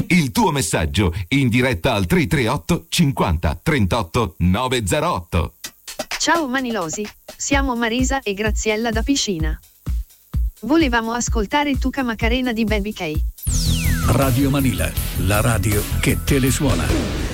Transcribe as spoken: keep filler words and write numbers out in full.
Il tuo messaggio in diretta al tre tre otto cinquanta trentotto novecentotto. Ciao Manilosi, siamo Marisa e Graziella da Piscina. Volevamo ascoltare Tuca Macarena di Baby K. Radio Manila, la radio che te le suona.